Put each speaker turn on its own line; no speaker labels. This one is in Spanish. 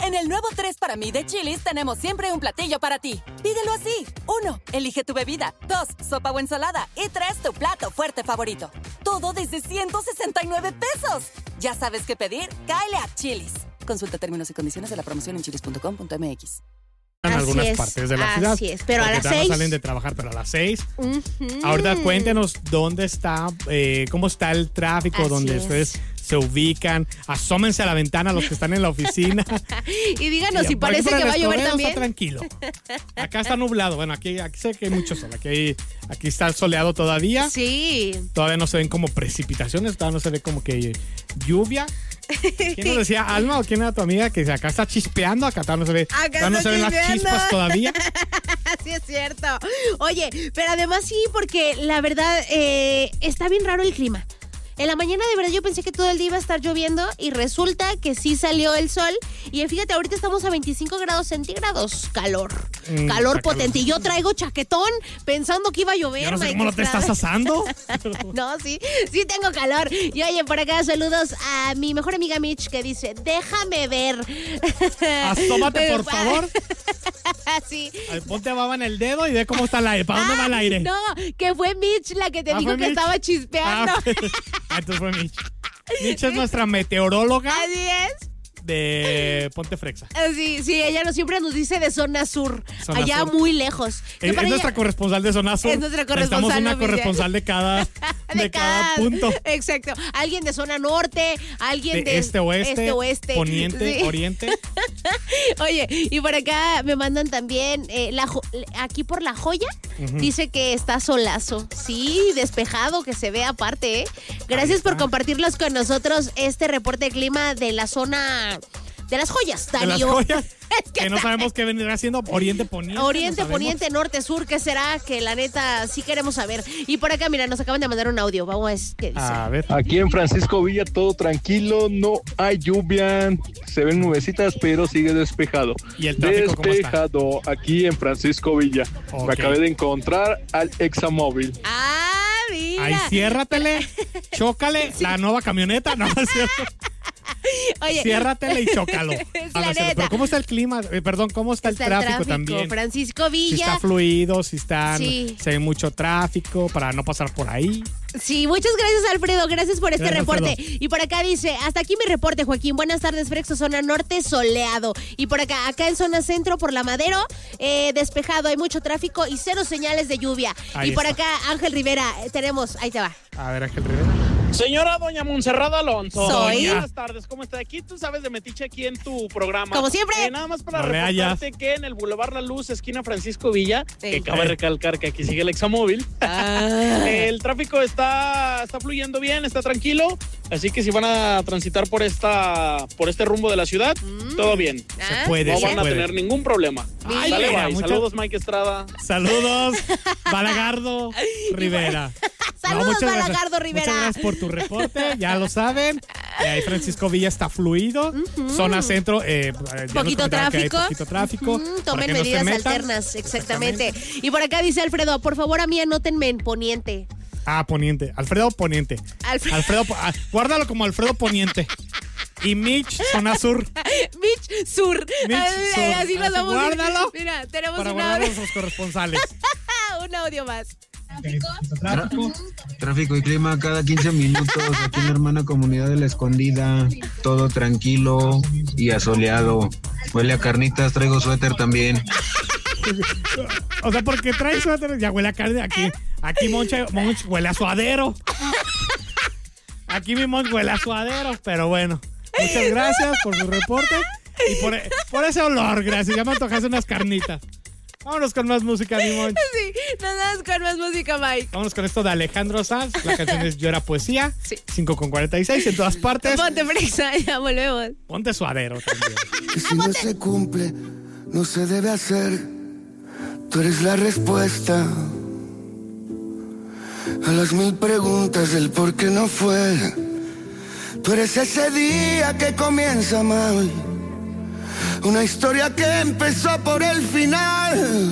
En el nuevo 3 para mí de Chili's tenemos siempre un platillo para ti. Pídelo así. 1. Elige tu bebida. 2. Sopa o ensalada. Y 3. Tu plato fuerte favorito. Todo desde 169 pesos. ¿Ya sabes qué pedir? Cáele a Chili's. Consulta términos y condiciones de la promoción en chilis.com.mx.
En algunas partes de la ciudad.
Así es, pero a las 6.
No salen de trabajar, pero a las 6. Ahorita cuéntenos dónde está, cómo está el tráfico, así donde ustedes se ubican. Asómense a la ventana los que están en la oficina.
Y díganos si parece que va a llover también.
Está tranquilo. Acá está nublado. Bueno, aquí sé que hay mucho sol. Aquí está soleado todavía.
Sí.
Todavía no se ven como precipitaciones, todavía no se ve como que lluvia. ¿Quién nos decía, Alma, o quién era tu amiga? Que acá está chispeando, acá no se ve. Acá no se ven las chispas todavía.
Sí, es cierto. Oye, pero además sí, porque la verdad está bien raro el clima. En la mañana de verdad yo pensé que todo el día iba a estar lloviendo y resulta que sí salió el sol. Y fíjate, ahorita estamos a 25 grados centígrados. Calor potente. Y yo traigo chaquetón pensando que iba a llover.
Yo no sé cómo no te estás asando.
No, sí tengo calor. Y oye, por acá saludos a mi mejor amiga Mitch que dice, déjame ver.
Asómate, por favor.
Sí.
Ponte baba en el dedo y ve cómo está el aire. ¿Para dónde va el aire?
No, que fue Mitch la que te dijo que estaba chispeando.
Entonces fue Mitch. Mitch es nuestra meteoróloga.
Así es.
De Ponte Frexa.
Sí, ella siempre nos dice de zona sur. Allá sur. Muy lejos.
Es nuestra corresponsal de zona sur.
Es nuestra corresponsal.
Necesitamos una corresponsal de cada punto.
Exacto. Alguien de zona norte, alguien de
este, oeste, poniente, sí. Oriente.
Oye, y por acá me mandan también aquí por La Joya. Dice que está solazo. Sí, despejado, que se ve aparte, ¿eh? Gracias por compartirlos con nosotros este reporte de clima de la zona de las joyas, Darío.
De las joyas, que no sabemos qué vendrá siendo Oriente, Poniente.
Oriente, Poniente, Norte, Sur, ¿qué será? Que la neta sí queremos saber. Y por acá, mira, nos acaban de mandar un audio. Vamos a ver qué dice.
A ver.
Aquí en Francisco Villa todo tranquilo, no hay lluvia, se ven nubecitas, pero sigue despejado.
¿Y el tráfico
despejado
cómo está?
Aquí en Francisco Villa. Okay. Me acabé de encontrar al Examóvil.
Mira.
Ahí ciérratele, chócale, sí. La nueva camioneta, no es cierto.
Oye,
ciérratele y chócalo. Pero ¿cómo está el clima? Perdón, ¿cómo está el tráfico también?
Francisco Villa.
Si está fluido, si se ve mucho tráfico para no pasar por ahí.
Sí, muchas gracias, Alfredo. Gracias por este reporte. Alfredo. Y por acá dice, hasta aquí mi reporte, Joaquín. Buenas tardes, Frexo, zona norte, soleado. Y por acá en zona centro, por la Madero, despejado. Hay mucho tráfico y 0 señales de lluvia. Ahí por acá, Ángel Rivera, tenemos, ahí te va.
A ver, Ángel Rivera.
Señora doña Montserrat Alonso.
Soy.
Buenas tardes, ¿cómo está? Aquí tú sabes de metiche aquí en tu programa.
Como siempre.
Nada más para reportarte que en el Boulevard La Luz, esquina Francisco Villa, que cabe recalcar que aquí sigue el Examóvil, el tráfico está fluyendo bien, está tranquilo, así que si van a transitar por este rumbo de la ciudad, todo bien.
Se puede.
No van a tener ningún problema.
Ay,
dale, bye. Saludos, Mike Estrada.
Saludos, Balagardo Rivera.
Saludos, Balagardo Rivera.
Muchas gracias por tu reporte, ya lo saben. Ahí Francisco Villa está fluido. Zona centro,
poquito tráfico.
Tomen
medidas alternas, exactamente. Y por acá dice Alfredo, por favor a mí anótenme en Poniente.
Poniente. Alfredo Poniente. Alfredo, guárdalo como Alfredo Poniente. Y Mitch, zona sur.
Mitch sur. Así nos vamos.
Guárdalo.
Mira, tenemos
para
un audio.
Los corresponsales.
Un audio más.
Tráfico y clima cada 15 minutos aquí en la hermana comunidad de La Escondida, todo tranquilo y asoleado. Huele a carnitas, traigo suéter también.
O sea, porque trae suéter, ya huele a carne. Aquí Monch huele a suadero. Aquí mi Monch huele a suadero, pero bueno. Muchas gracias por su reporte y por ese olor, gracias. Ya me antojaste unas carnitas. Vámonos con más música, mi Monch.
Sí, nos vamos con más música, Mike.
Vámonos con esto de Alejandro Sanz. La canción es Yo Era Poesía.
Sí.
5:46 en todas partes.
Ponte Frexa, ya volvemos.
Ponte suadero también.
Y si no se cumple, no se debe hacer. Tú eres la respuesta a las 1000 preguntas del por qué no fue. Tú eres ese día que comienza mal, una historia que empezó por el final.